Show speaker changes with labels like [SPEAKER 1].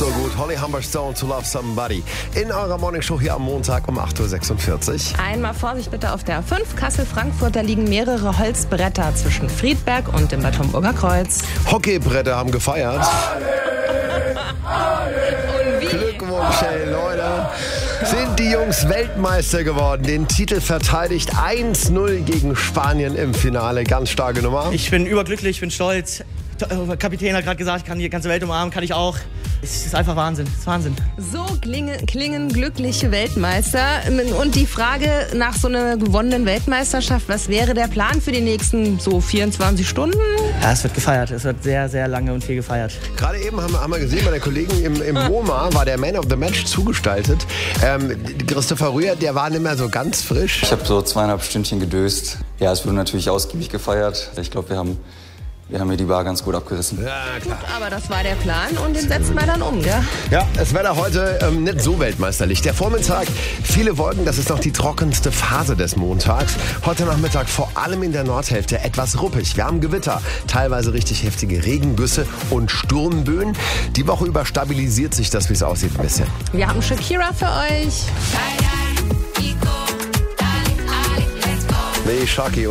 [SPEAKER 1] so gut. Holly Humberstone, To Love Somebody. In eurer Morningshow hier am Montag um 8.46 Uhr.
[SPEAKER 2] Einmal Vorsicht bitte auf der A5 Kassel-Frankfurt. Da liegen mehrere Holzbretter zwischen Friedberg und dem Bad Homburger Kreuz.
[SPEAKER 1] Hockeybretter haben gefeiert. Glückwunsch, hey Leute. Sind die Jungs Weltmeister geworden. Den Titel verteidigt 1-0 gegen Spanien im Finale. Ganz starke Nummer.
[SPEAKER 3] Ich bin überglücklich, ich bin stolz. Der Kapitän hat gerade gesagt, ich kann die ganze Welt umarmen, kann ich auch. Es ist einfach Wahnsinn, es ist Wahnsinn.
[SPEAKER 2] So klingen glückliche Weltmeister. Und die Frage nach so einer gewonnenen Weltmeisterschaft, was wäre der Plan für die nächsten so 24 Stunden?
[SPEAKER 3] Ja, es wird gefeiert, es wird sehr, sehr lange und viel gefeiert.
[SPEAKER 1] Gerade eben haben wir gesehen, bei der Kollegin im MoMA war der Man of the Match zugestaltet. Christopher Rühr, der war nicht mehr so ganz frisch.
[SPEAKER 4] Ich habe so 2,5 Stündchen gedöst. Ja, es wurde natürlich ausgiebig gefeiert. Ich glaube, wir haben hier die Bar ganz gut abgerissen.
[SPEAKER 1] Ja, klar.
[SPEAKER 2] Aber das war der Plan und den setzen wir dann um, gell?
[SPEAKER 1] Ja, es wäre da heute nicht so weltmeisterlich. Der Vormittag, viele Wolken, das ist noch die trockenste Phase des Montags. Heute Nachmittag vor allem in der Nordhälfte etwas ruppig. Wir haben Gewitter, teilweise richtig heftige Regengüsse und Sturmböen. Die Woche über stabilisiert sich das, wie es aussieht, ein bisschen.
[SPEAKER 2] Wir haben Shakira für euch.
[SPEAKER 1] Nee, Shaki.